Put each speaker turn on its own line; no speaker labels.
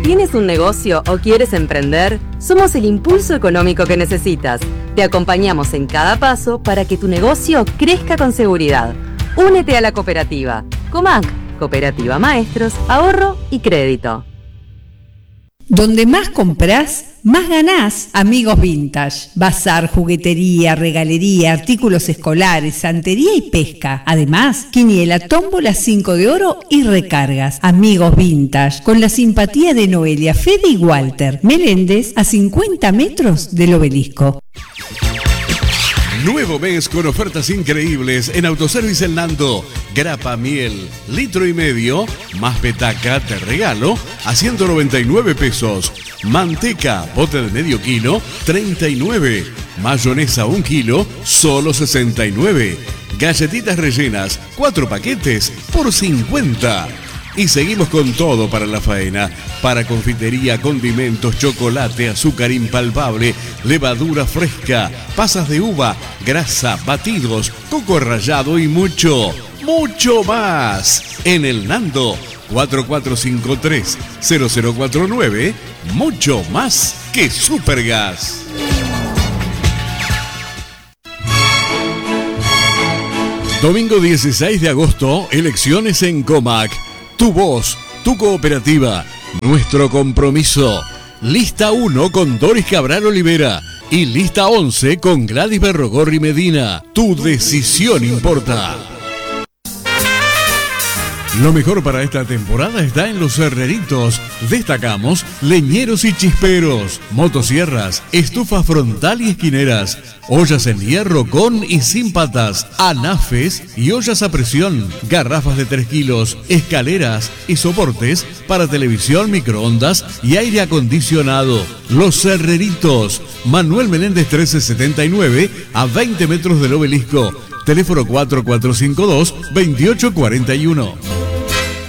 ¿Tienes un negocio o quieres emprender? Somos el impulso económico que necesitas. Te acompañamos en cada paso para que tu negocio crezca con seguridad. Únete a la cooperativa. Comac, Cooperativa Maestros, Ahorro y Crédito.
Donde más comprás, más ganás. Amigos Vintage. Bazar, juguetería, regalería, artículos escolares, santería y pesca. Además, quiniela, tómbola, 5 de oro y recargas. Amigos Vintage. Con la simpatía de Noelia, Fede y Walter. Meléndez, a 50 metros del obelisco.
Nuevo mes con ofertas increíbles en Autoservice El Nando. Grapa miel, litro y medio, más petaca de regalo a 199 pesos. Manteca, bote de medio kilo, 39. Mayonesa 1 kilo, solo 69. Galletitas rellenas, 4 paquetes por 50. Y seguimos con todo para la faena. Para confitería, condimentos, chocolate, azúcar impalpable, levadura fresca, pasas de uva, grasa, batidos, coco rallado y mucho más. En El Nando, 4453-0049, mucho más que Supergas. Domingo 16 de agosto, elecciones en Comac. Tu voz, tu cooperativa, nuestro compromiso. Lista 1 con Doris Cabral Olivera y lista 11 con Gladys Berrogorri Medina. Tu decisión importa. Lo mejor para esta temporada está en Los Herreritos. Destacamos leñeros y chisperos, motosierras, estufas frontal y esquineras, ollas en hierro con y sin patas, anafes y ollas a presión, garrafas de 3 kilos, escaleras y soportes para televisión, microondas y aire acondicionado. Los Herreritos, Manuel Menéndez 1379, a 20 metros del obelisco. Teléfono 4452-2841.